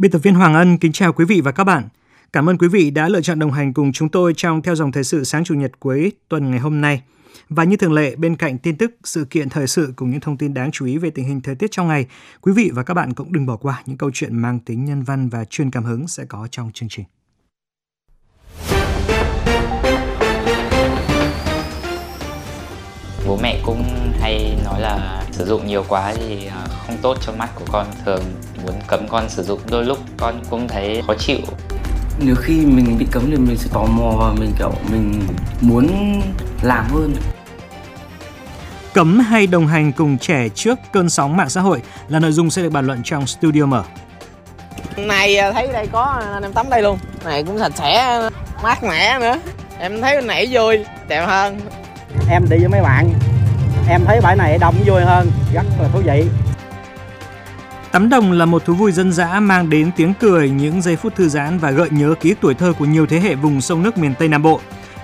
Biên tập viên Hoàng Ân kính chào quý vị và các bạn. Cảm ơn quý vị đã lựa chọn đồng hành cùng chúng tôi trong Theo dòng thời sự sáng Chủ nhật cuối tuần ngày hôm nay. Và như thường lệ, bên cạnh tin tức, sự kiện thời sự cùng những thông tin đáng chú ý về tình hình thời tiết trong ngày, quý vị và các bạn cũng đừng bỏ qua những câu chuyện mang tính nhân văn và truyền cảm hứng sẽ có trong chương trình. Bố mẹ cũng hay nói là sử dụng nhiều quá thì không tốt cho mắt của con, thường muốn cấm con sử dụng, đôi lúc con cũng thấy khó chịu. Nếu khi mình bị cấm thì mình sẽ tò mò và mình muốn làm hơn. Cấm hay đồng hành cùng trẻ trước cơn sóng mạng xã hội là nội dung sẽ được bàn luận trong Studio Mở. Này thấy đây có anh em tắm đây luôn, này cũng sạch sẽ, mát mẻ nữa. Em thấy bên này vui, đẹp hơn. Em đi với mấy bạn, em thấy bãi này đông vui hơn, rất là thú vị. Tắm đồng là một thú vui dân dã mang đến tiếng cười, những giây phút thư giãn và gợi nhớ ký ức tuổi thơ của nhiều thế hệ vùng sông nước miền Tây Nam Bộ.